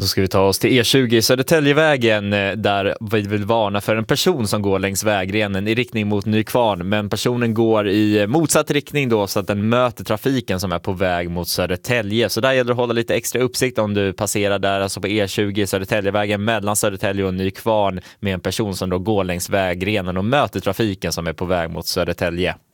Då ska vi ta oss till E20 i Södertäljevägen där vi vill varna för en person som går längs vägrenen i riktning mot Nykvarn, men personen går i motsatt riktning då så att den möter trafiken som är på väg mot Södertälje. Så där gäller det att hålla lite extra uppsikt om du passerar där, alltså på E20 i Södertäljevägen mellan Södertälje och Nykvarn med en person som då går längs vägrenen och möter trafiken som är på väg mot Södertälje.